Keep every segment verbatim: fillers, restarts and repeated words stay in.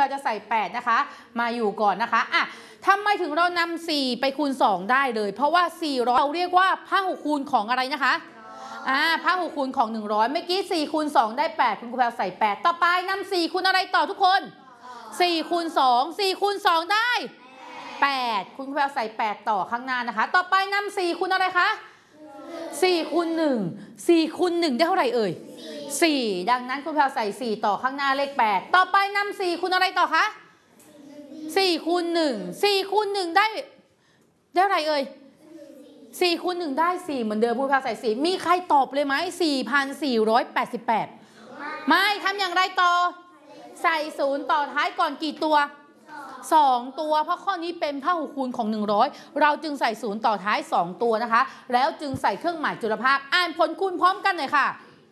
แพรจะใส่แปดนะคะมาอยู่ก่อนนะคะอ่ะทำไมถึงเรานำสี่ไปคูณสองได้เลยเพราะว่าสี่ร้อยเราเรียกว่าพหุคูณของอะไรนะคะอ่าพหุคูณของหนึ่งร้อยเมื่อกี้สี่คูณสองได้แปดคุณครูแพรใส่แปดต่อไปนำสี่คูณอะไรต่อทุกคนสี่คูณสอง สี่คูณสองได้แปดคุณครูแพรใส่แปดต่อข้างหน้านะคะต่อไปนำสี่คูณอะไรคะสี่คูณหนึ่ง สี่คูณหนึ่งได้เท่าไหร่เอ่ยสี่ดังนั้นคุณแพรใส่สี่ต่อข้างหน้าเลขแปดต่อไปนำสี่คูณอะไรต่อคะสี่คูณหนึ่ง สี่คูณหนึ่งได้ได้เท่าไหร่เอ่ยสี่คูณหนึ่งได้สี่เหมือนเดิมคุณแพรใส่สี่มีใครตอบเลยไหม สี่พันสี่ร้อยแปดสิบแปด ไม่ทำอย่างไรต่อใส่ศูนย์ต่อท้ายก่อนกี่ตัวสองตัวเพราะข้อนี้เป็นพหุคูณของหนึ่งร้อยเราจึงใส่ศูนย์ต่อท้ายสองตัวนะคะแล้วจึงใส่เครื่องหมายจุลภาคอ่านผลคูณพร้อมกันเลยค่ะ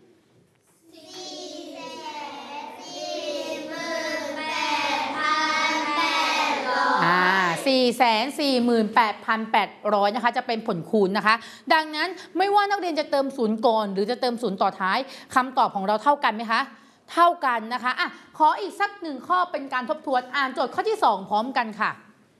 สี่แสนสี่หมื่นแปดพันแปดร้อยนะคะจะเป็นผลคูณนะคะดังนั้นไม่ว่านักเรียนจะเติมศูนย์ก่อนหรือจะเติมศูนย์ต่อท้ายคำตอบของเราเท่ากันไหมคะเท่ากันนะคะอ่ะขออีกสักหนึ่งข้อเป็นการทบทวนอ่านโจทย์ข้อที่สองพร้อมกันค่ะ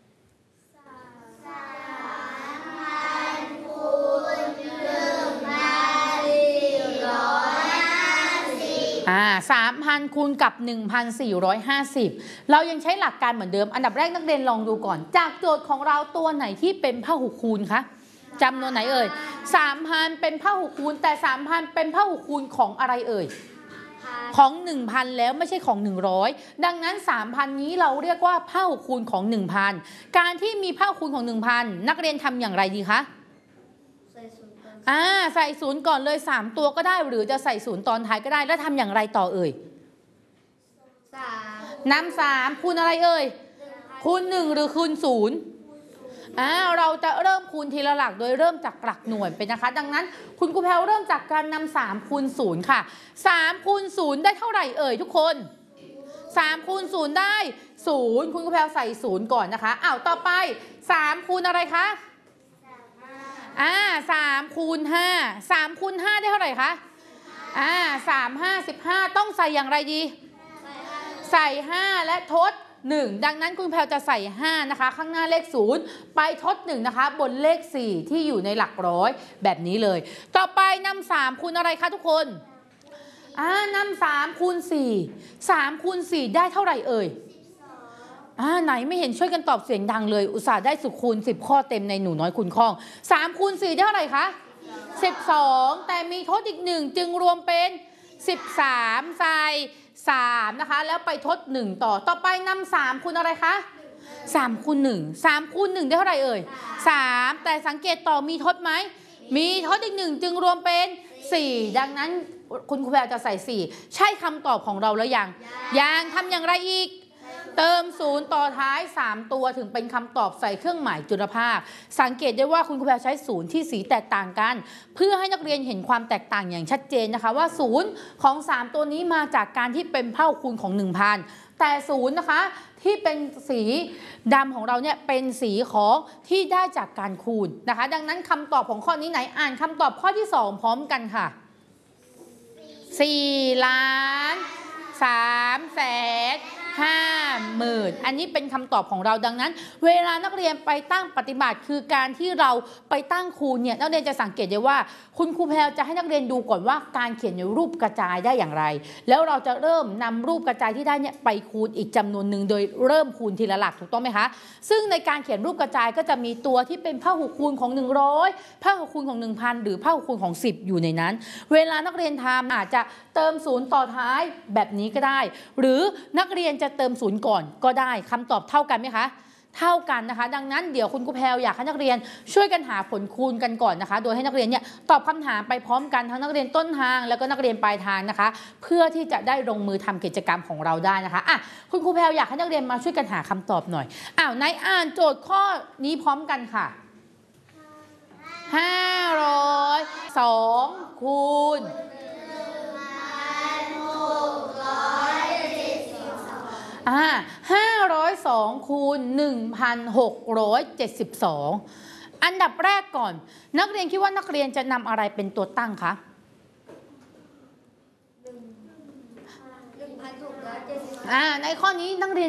อ่าสามพันคูณกับ หนึ่งพันสี่ร้อยห้าสิบ เรายังใช้หลักการเหมือนเดิมอันดับแรกนักเรียนลองดูก่อนจากโจทย์ของเราตัวไหนที่เป็นพหุคูณคะจำนวนไหนเอ่ย สามพัน เป็นพหุคูณแต่ สามพัน เป็นพหุคูณของอะไรเอ่ยของ หนึ่งพัน แล้วไม่ใช่ของหนึ่งร้อยดังนั้น สามพัน นี้เราเรียกว่าพหุคูณของ หนึ่งพัน การที่มีพหุคูณของ หนึ่งพัน นักเรียนทำอย่างไรดีคะอ่าใส่ศูนย์ก่อนเลยสามตัวก็ได้หรือจะใส่ศูนย์ตอนท้ายก็ได้แล้วทำอย่างไรต่อเอ่ยนำสามคูณอะไรเอ่ยคูณหนึ่งหรือคูณศูนย์อ่าเราจะเริ่มคูณทีละหลักโดยเริ่มจากหลักหน่วยเป็นนะคะดังนั้นคุณครูแพรวเริ่มจากการนำสามคูณศูนย์ค่ะสามคูณศูนย์ได้เท่าไหร่เอ่ยทุกคนสามคูณศูนย์ได้ศูนย์คุณครูแพรวใส่ศูนย์ก่อนนะคะอ้าวต่อไปสามคูณอะไรคะอ่าสามคูณห้า สามคูณห้าได้เท่าไหร่คะอ่าสาม ห้า สิบห้าต้องใส่อย่างไรดีใส่ห้าและทดหนึ่งดังนั้นคุณแพรจะใส่ห้านะคะข้างหน้าเลขศูนย์ไปทดหนึ่งนะคะบนเลขสี่ที่อยู่ในหลักร้อยแบบนี้เลยต่อไปนำสามคูณอะไรคะทุกคนอ่านำสามคูณสี่ สามคูณสี่ได้เท่าไหร่เอ่ยอ่าไหนไม่เห็นช่วยกันตอบเสียงดังเลยอุตส่าห์ได้สุขคูณสิบข้อเต็มในหนูน้อยคูณคล่องสามคูณสี่ได้เท่าไหร่คะสิบสองแต่มีทดอีกหนึ่งจึงรวมเป็นสิบสามใส่สามนะคะแล้วไปทดหนึ่งต่อต่อไปนำสามคูณอะไรคะสามคูณหนึ่ง สามคูณหนึ่งได้เท่าไหร่เอ่ยสามแต่สังเกตต่อมีทดไหมมีทดอีกหนึ่งจึงรวมเป็นสี่ดังนั้นคุณครูแพรจะใส่สี่ใช่คำตอบของเราแล้วยังยังทำอย่างไรอีกเติมศูนย์ต่อท้ายสามตัวถึงเป็นคำตอบใส่เครื่องหมายจุลภาคสังเกตได้ว่าคุณครูแพรใช้ศูนย์ที่สีแตกต่างกันเพื่อให้นักเรียนเห็นความแตกต่างอย่างชัดเจนนะคะว่าศูนย์ของสามตัวนี้มาจากการที่เป็นพหุคูณของ หนึ่งพัน แต่ศูนย์นะคะที่เป็นสีดำของเราเนี่ยเป็นสีของที่ได้จากการคูณนะคะดังนั้นคำตอบของข้อนี้ไหนอ่านคำตอบข้อที่สองพร้อมกันค่ะสี่ล้านสามแสนห้าหมื่นอันนี้เป็นคำตอบของเราดังนั้นเวลานักเรียนไปตั้งปฏิบัติคือการที่เราไปตั้งคูณเนี่ยนักเรียนจะสังเกตได้ว่าคุณครูแพรจะให้นักเรียนดูก่อนว่าการเขียนในรูปกระจายได้อย่างไรแล้วเราจะเริ่มนำรูปกระจายที่ได้เนี่ยไปคูณอีกจำนวนหนึ่งโดยเริ่มคูณทีละหลักถูกต้องไหมคะซึ่งในการเขียนรูปกระจายก็จะมีตัวที่เป็นพหุคูณของหนึ่งร้อยพหุคูณของ หนึ่งพัน หรือพหุคูณของสิบอยู่ในนั้นเวลานักเรียนทำอาจจะเติมศูนย์ต่อท้ายแบบนี้ก็ได้หรือนักเรียนจะเติมศูนย์ก่อนก็ได้คำตอบเท่ากันไหมคะเท่ากันนะคะดังนั้นเดี๋ยวคุณครูแพรอยากให้นักเรียนช่วยกันหาผลคูณกันก่อนนะคะโดยให้นักเรียนเนี่ยตอบคำถามไปพร้อมกันทั้งนักเรียนต้นทางแล้วก็นักเรียนปลายทางนะคะเพื่อที่จะได้ลงมือทำกิจกรรมของเราได้นะคะอ่ะคุณครูแพรอยากให้นักเรียนมาช่วยกันหาคำตอบหน่อยอ้าวในอ่านโจทย์ข้อนี้พร้อมกันค่ะห้าร้อยสองคูณอ่าห้าร้อยสองคูณ หนึ่งพันหกร้อยเจ็ดสิบสอง อันดับแรกก่อนนักเรียนคิดว่านักเรียนจะนำอะไรเป็นตัวตั้งคะอ่าในข้อนี้นักเรียน